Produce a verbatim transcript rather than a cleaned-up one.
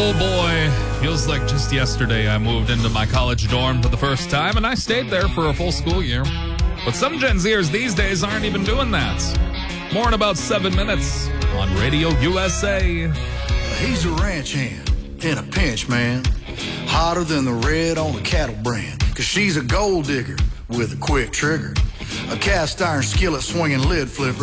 Oh boy, feels like just yesterday I moved into my college dorm for the first time, and I stayed there for a full school year. But some Gen Zers these days aren't even doing that. More in about seven minutes on Radio U S A. He's a ranch hand in a pinch, man. Hotter than the red on a cattle brand. Cause she's a gold digger with a quick trigger. A cast iron skillet swinging lid flipper.